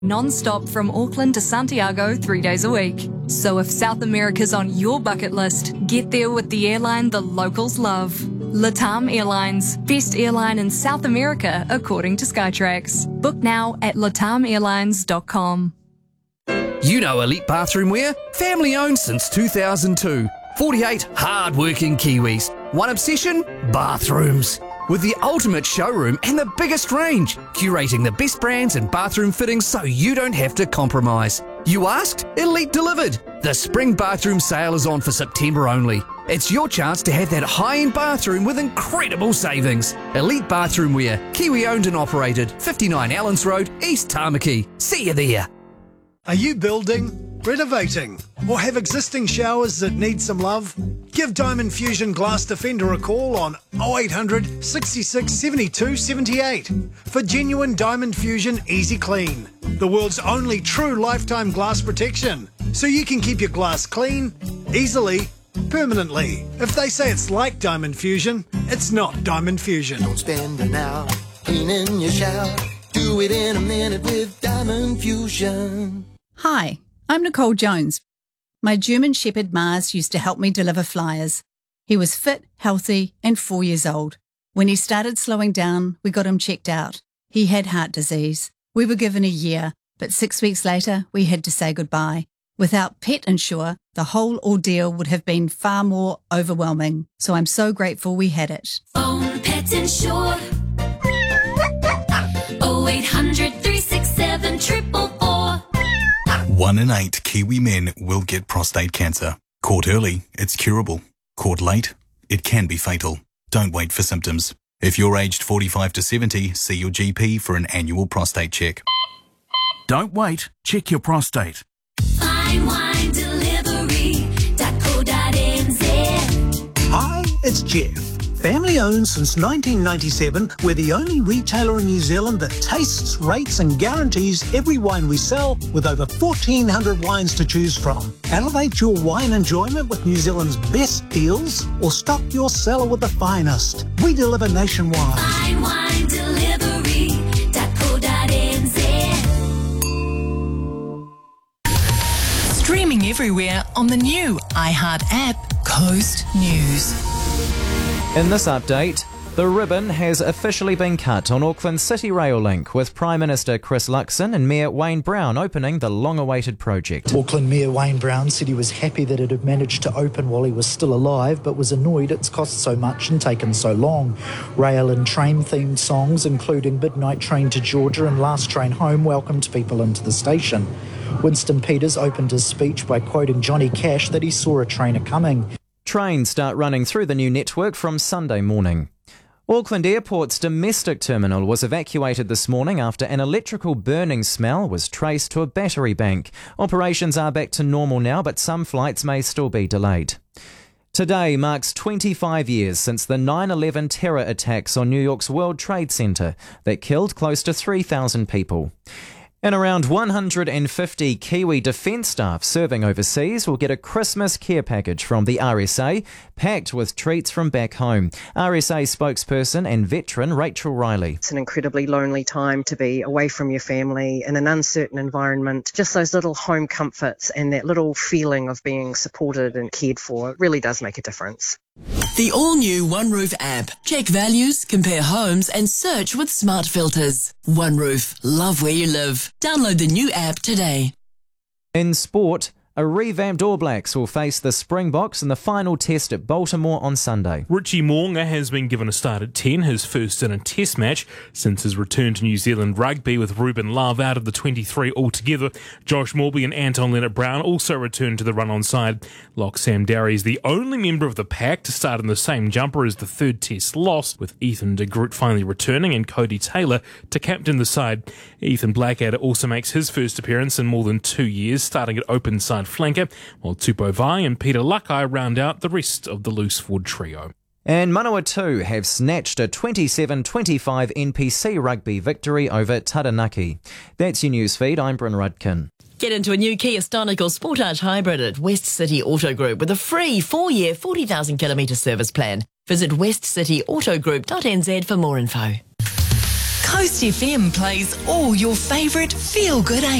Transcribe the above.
Non-stop from Auckland to Santiago 3 days a week. So if South America's on your bucket list, get there with the airline the locals love. LATAM Airlines, best airline in South America according to Skytrax. Book now at latamairlines.com. You know Elite Bathroom Wear? Family owned since 2002. 48 hard-working Kiwis. One obsession? Bathrooms. With the ultimate showroom and the biggest range, curating the best brands and bathroom fittings so you don't have to compromise. You asked? Elite delivered. The spring bathroom sale is on for September only. It's your chance to have that high-end bathroom with incredible savings. Elite Bathroom Wear, Kiwi owned and operated, 59 Allens Road, East Tamaki. See you there. Are you building, renovating, or have existing showers that need some love? Give Diamond Fusion Glass Defender a call on 0800 66 72 78 for genuine Diamond Fusion Easy Clean, the world's only true lifetime glass protection, so you can keep your glass clean, easily, permanently. If they say it's like Diamond Fusion, it's not Diamond Fusion. Don't spend an hour cleaning your shower. Do it in a minute with Diamond Fusion. Hi, I'm Nicole Jones. My German Shepherd Mars used to help me deliver flyers. He was fit, healthy, and 4 years old. When he started slowing down, we got him checked out. He had heart disease. We were given a year, but 6 weeks later, we had to say goodbye. Without Pet Insure, the whole ordeal would have been far more overwhelming. So I'm so grateful we had it. Phone Pet Insure. 0800 367 444. 1 in 8 Kiwi men will get prostate cancer. Caught early, it's curable. Caught late, it can be fatal. Don't wait for symptoms. If you're aged 45 to 70, see your GP for an annual prostate check. Don't wait, check your prostate. Fine Wine Delivery.co.nz. Hi, it's Jeff. Family owned since 1997, we're the only retailer in New Zealand that tastes, rates and guarantees every wine we sell with over 1,400 wines to choose from. Elevate your wine enjoyment with New Zealand's best deals or stock your cellar with the finest. We deliver nationwide. Fine Wine Delivery.co.nz. Streaming everywhere on the new iHeart app, Coast News. In this update, the ribbon has officially been cut on Auckland's City Rail link, with Prime Minister Chris Luxon and Mayor Wayne Brown opening the long-awaited project. Auckland Mayor Wayne Brown said he was happy that it had managed to open while he was still alive, but was annoyed it's cost so much and taken so long. Rail and train-themed songs, including Midnight Train to Georgia and Last Train Home, welcomed people into the station. Winston Peters opened his speech by quoting Johnny Cash that he saw a trainer coming. Trains start running through the new network from Sunday morning. Auckland Airport's domestic terminal was evacuated this morning after an electrical burning smell was traced to a battery bank. Operations are back to normal now, but some flights may still be delayed. Today marks 25 years since the 9/11 terror attacks on New York's World Trade Center that killed close to 3,000 people. And around 150 Kiwi defence staff serving overseas will get a Christmas care package from the RSA, packed with treats from back home. RSA spokesperson and veteran Rachel Riley. It's an incredibly lonely time to be away from your family in an uncertain environment. Just those little home comforts and that little feeling of being supported and cared for really does make a difference. The all-new OneRoof app. Check values, compare homes and search with smart filters. OneRoof. Love where you live. Download the new app today. In sport, a revamped All Blacks will face the Springboks in the final test at Baltimore on Sunday. Richie Mo'unga has been given a start at 10, his first in a test match since his return to New Zealand rugby, with Ruben Love out of the 23 altogether. Josh Morby and Anton Leonard-Brown also returned to the run-on side. Lock Sam Darry is the only member of the pack to start in the same jumper as the third test loss, with Ethan de Groot finally returning and Cody Taylor to captain the side. Ethan Blackadder also makes his first appearance in more than 2 years, starting at open side flanker, while Tupou Vai and Peter Luckeye round out the rest of the loose forward trio. And Manawatu have snatched a 27-25 NPC rugby victory over Taranaki. That's your newsfeed. I'm Bryn Rudkin. Get into a new Kia Stonic or Sportage Hybrid at West City Auto Group with a free 4-year, 40,000 kilometre service plan. Visit westcityautogroup.nz for more info. Coast FM plays all your favourite feel-good